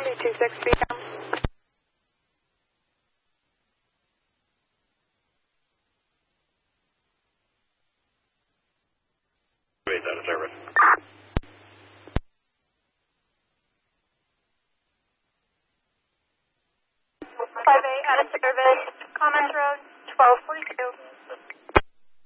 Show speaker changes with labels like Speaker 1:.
Speaker 1: B26 p.m.
Speaker 2: Out of service.
Speaker 1: 5-8 out of service, Commons Road.